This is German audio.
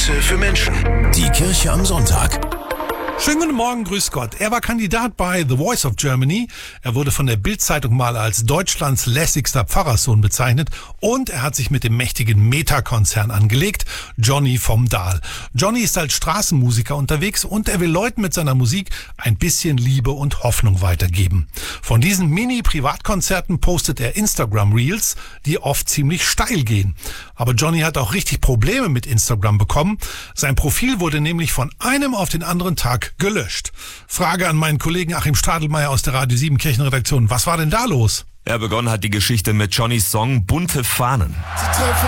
Grüße für Menschen. Die Kirche am Sonntag. Schönen guten Morgen, grüß Gott. Er war Kandidat bei The Voice of Germany. Er wurde von der Bild-Zeitung mal als Deutschlands lässigster Pfarrerssohn bezeichnet. Und er hat sich mit dem mächtigen Meta-Konzern angelegt, Johnny vom Dahl. Johnny ist als Straßenmusiker unterwegs und er will Leuten mit seiner Musik ein bisschen Liebe und Hoffnung weitergeben. Von diesen Mini-Privatkonzerten postet er Instagram-Reels, die oft ziemlich steil gehen. Aber Johnny hat auch richtig Probleme mit Instagram bekommen. Sein Profil wurde nämlich von einem auf den anderen Tag gelöscht. Frage an meinen Kollegen Achim Stadelmeier aus der Radio 7 Kirchenredaktion. Was war denn da los? Begonnen hat die Geschichte mit Johnnys Song Bunte Fahnen. Sie treffen